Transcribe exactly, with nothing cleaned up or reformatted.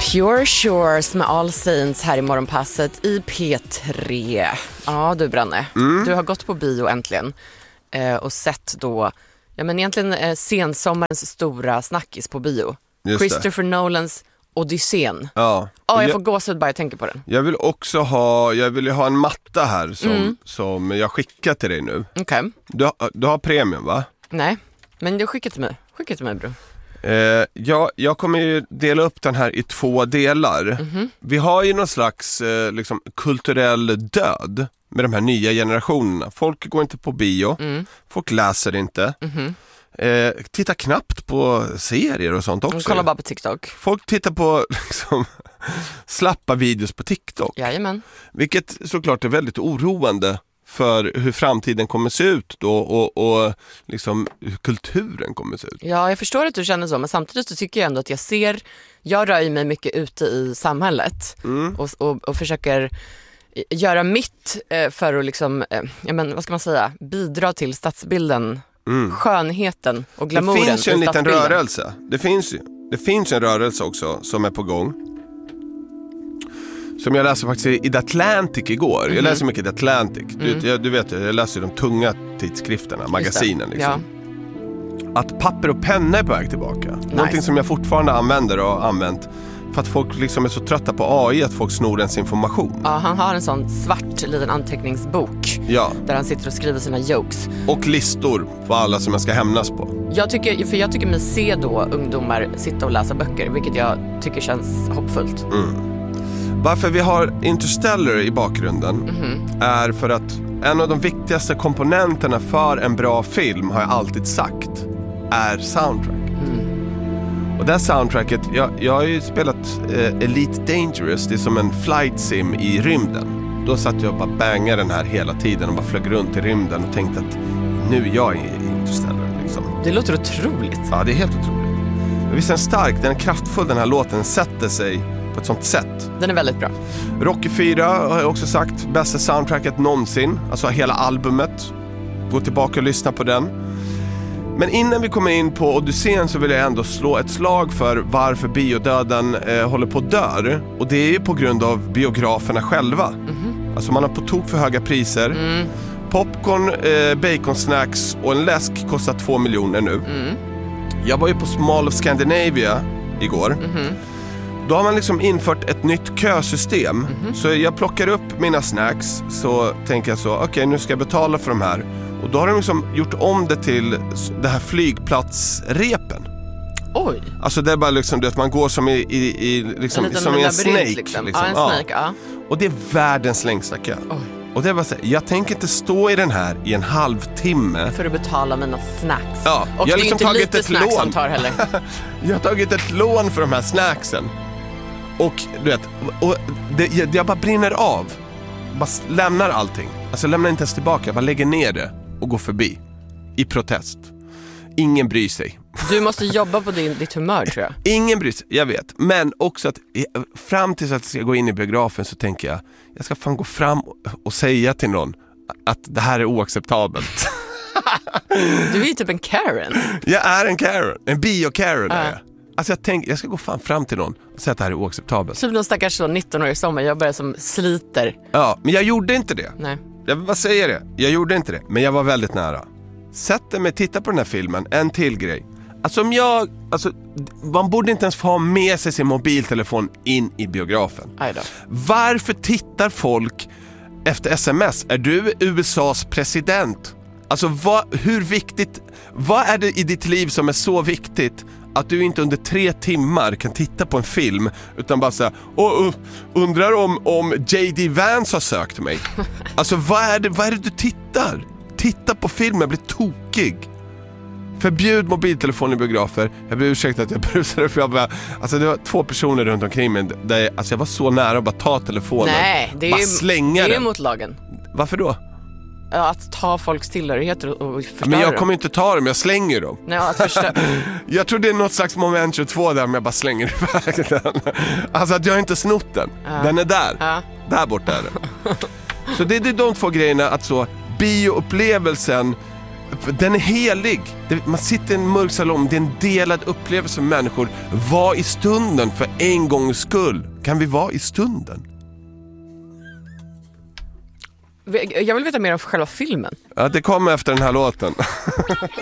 Pure Shores med All Saints här i morgonpasset i P tre. Ja du Branne, mm. du har gått på bio äntligen eh, och sett då, ja men egentligen eh, sensommarens stora snackis på bio. Just Christopher det. Nolans Odysseen. Ja, ja jag får gåshud bara jag tänker på den. Jag vill också ha, jag vill ha en matta här som, mm. som jag skickar till dig nu. Okej. Okay. Du, du har premium va? Nej, men du skickar till mig. Skicka till mig bro. Eh, ja, jag kommer ju dela upp den här i två delar. Mm-hmm. Vi har ju någon slags eh, liksom, kulturell död med de här nya generationerna. Folk går inte på bio, mm. folk läser inte. Mm-hmm. Eh, tittar knappt på serier och sånt också. Kolla bara på TikTok. Folk tittar på liksom, slappa videos på TikTok. Jajamän. Vilket såklart är väldigt oroande för hur framtiden kommer se ut då och, och liksom hur kulturen kommer se ut. Ja, jag förstår att du känner så, men samtidigt så tycker jag ändå att jag ser, jag rör mig mycket ute i samhället mm. och, och, och försöker göra mitt för att liksom, ja men vad ska man säga, bidra till stadsbilden, mm. skönheten och glamouren. Det finns ju en liten rörelse. Det finns ju, det finns en rörelse också som är på gång. Som jag läste faktiskt i The Atlantic igår. Mm-hmm. Jag läser mycket The Atlantic. Mm. Du, du vet, jag läser de tunga tidskrifterna, magasinen liksom. Ja. Att papper och penna är på väg tillbaka. Nice. Någonting som jag fortfarande använder och har använt. För att folk liksom är så trötta på A I att folk snor ens information. Ja, han har en sån svart liten anteckningsbok. Ja. Där han sitter och skriver sina jokes. Och listor på alla som jag ska hämnas på. Jag tycker, för jag tycker mig se då ungdomar sitta och läsa böcker. Vilket jag tycker känns hoppfullt. Mm. Varför vi har Interstellar i bakgrunden mm-hmm. är för att en av de viktigaste komponenterna för en bra film, har jag alltid sagt, är soundtrack. Mm. Och det här soundtracket, jag, jag har ju spelat eh, Elite Dangerous, det är som en flight sim i rymden. Då satt jag och bara bangade den här hela tiden och bara flög runt i rymden och tänkte att nu är jag i Interstellar. Liksom. Det låter otroligt. Ja, det är helt otroligt. Men visst är den stark, den är kraftfull, den här låten sätter sig på ett sånt sätt. Den är väldigt bra. Rocky fyra har jag också sagt, bästa soundtracket någonsin. Alltså hela albumet. Gå tillbaka och lyssna på den. Men innan vi kommer in på Odysseen så vill jag ändå slå ett slag för varför biodöden eh, håller på att dö. Och det är ju på grund av biograferna själva. Mm-hmm. Alltså man har på tok för höga priser. Mm. Popcorn, eh, baconsnacks och en läsk kostar två miljoner nu. Mm. Jag var ju på Mall of Scandinavia igår. Mm-hmm. Då har man liksom infört ett nytt kösystem. Mm-hmm. Så jag plockar upp mina snacks. Så tänker jag så, okej okay, nu ska jag betala för de här. Och då har de liksom gjort om det till det här flygplatsrepen. Oj. Alltså det är bara liksom det att man går som i, i, i, liksom, en, som i en snake. Liksom. Liksom. Ja, en snake, ja. Och det är världens längsta kö. Oj. Och det är bara så här, jag tänker inte stå i den här i en halvtimme. För att betala mina snacks. Ja, och jag har det är liksom inte tagit lite ett snacks lån. som tar heller. Jag har tagit ett lån för de här snacksen. Och du vet, och det, jag, jag bara brinner av. Bara lämnar allting. Alltså lämnar inte ens tillbaka, jag bara lägger ner det och går förbi. I protest. Ingen bryr sig. Du måste jobba på din, ditt humör tror jag. Ingen bryr sig, jag vet. Men också att fram tills att jag ska gå in i biografen så tänker jag, jag ska fan gå fram och säga till någon att det här är oacceptabelt. Du är ju typ en Karen. Jag är en Karen, en bio-Karen uh. är jag. Alltså jag tänker, jag ska gå fan fram till någon och säga att det här är oacceptabelt. Typ någon stackars så nitton-årig sommarjobbare som sliter. Ja, men jag gjorde inte det. Nej. Jag vill bara säga det, jag gjorde inte det. Men jag var väldigt nära. Sätter mig, titta på den här filmen, en till grej. Alltså om jag, alltså man borde inte ens få ha med sig sin mobiltelefon in i biografen. Aj då. Varför tittar folk efter sms? Är du U S A:s president? Alltså vad, hur viktigt, vad är det i ditt liv som är så viktigt att du inte under tre timmar kan titta på en film utan bara säga, åh, uh, undrar om, om J D Vance har sökt mig. Alltså vad är det, vad är det du tittar? Titta på filmen, jag blir tokig. Förbjud mobiltelefon i biografer. Jag ber ursäkta att jag brusade för jag bara, alltså det var två personer runt omkring mig där jag, alltså jag var så nära att bara ta telefonen. Nej, det är bara ju, slänga det är den. Mot lagen. Varför då? Att ta folks tillhörigheter och förstöra. Men jag kommer inte ta dem, jag slänger dem. Nej, att förstöra. Jag tror det är något slags moment tjugotvå där, men jag bara slänger iväg den. Alltså att jag inte snott den. Uh. Den är där. Uh. Där borta är den. Så det är de två grejerna, att så bioupplevelsen Den är helig. Man sitter i en mörk salong. Det är en delad upplevelse med människor. Var i stunden för en gångs skull. Kan vi vara i stunden? Jag vill veta mer om själva filmen. Ja, det kommer efter den här låten.